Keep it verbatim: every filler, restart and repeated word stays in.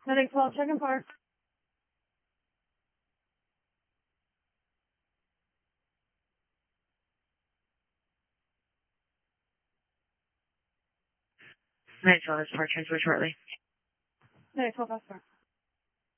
Medic twelve, second floor. Medic twelve is for transfer shortly. Medic twelve, last floor.